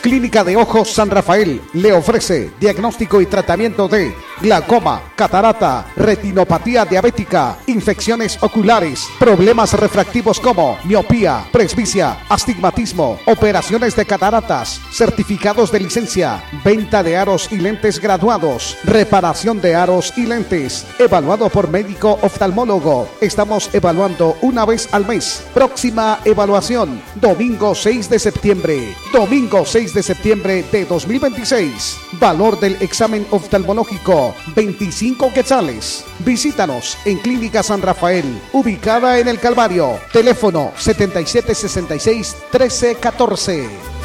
Clínica de Ojos San Rafael le ofrece diagnóstico y tratamiento de glaucoma, catarata, retinopatía diabética, infecciones oculares, problemas refractivos como miopía, presbicia, astigmatismo, operaciones de cataratas, certificados de licencia, venta de aros y lentes graduados, reparación de aros y lentes, evaluado por médico oftalmólogo. Estamos evaluando una vez al mes. Próxima evaluación, domingo 6 de septiembre. Domingo 6 de septiembre de 2026. Valor del examen oftalmológico, 25 quetzales. Visítanos en Clínica San Rafael, ubicada en el Calvario. Teléfono 7766-1314.